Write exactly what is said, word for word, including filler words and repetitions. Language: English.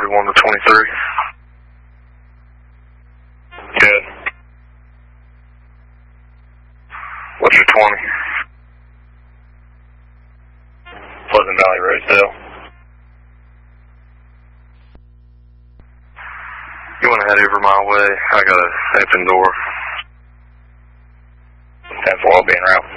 forty-one to twenty-three. Good. What's your twenty? Pleasant Valley Rosedale. You want to head over my way? I got an open door. ten four, I'll be en route.